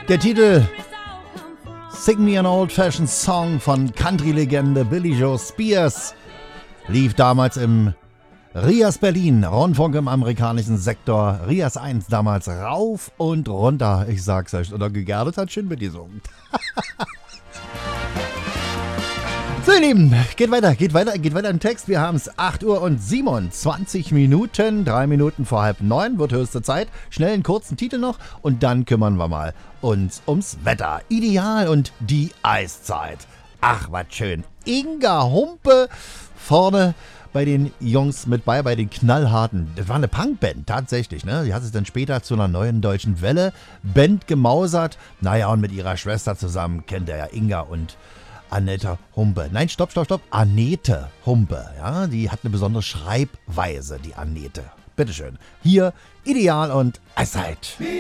Der Titel Sing Me an Old-Fashioned Song von Country-Legende Billy Joe Spears lief damals im Rias Berlin, Rundfunk im amerikanischen Sektor, Rias 1 damals rauf und runter. Ich sag's euch, oder Gerdet hat schön mitgesungen. So ihr Lieben, geht weiter im Text. Wir haben es 8 Uhr und 27 Minuten, 3 Minuten vor 8:30, wird höchste Zeit. Schnell einen kurzen Titel noch und dann kümmern wir mal uns ums Wetter. Ideal und die Eiszeit. Ach, was schön. Inga Humpe vorne bei den Jungs mit bei den Knallharten. Das war eine Punkband, tatsächlich, ne? Die hat sich dann später zu einer neuen deutschen Welle-Band gemausert. Naja, und mit ihrer Schwester zusammen kennt er ja Inga und Annette Humpe. Nein, stopp. Annette Humpe, ja? Die hat eine besondere Schreibweise, die Annette. Bitteschön. Hier Ideal und Eiszeit.